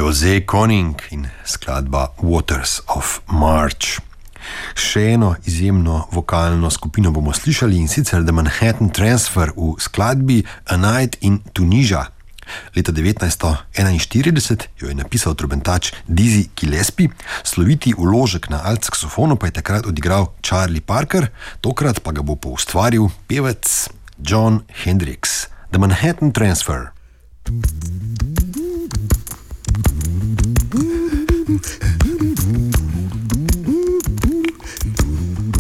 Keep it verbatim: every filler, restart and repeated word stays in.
Jose Koning in skladba Waters of March. Še eno izjemno vokalno skupino bomo slišali, in sicer The Manhattan Transfer v skladbi A Night in Tunisia. Leta devetnajststo enainštirideset jo je napisal trobentač Dizzy Gillespie, sloviti vložek na alt-saksofonu pa je takrat odigral Charlie Parker, tokrat pa ga bo poustvaril pevec John Hendricks. The Manhattan Transfer.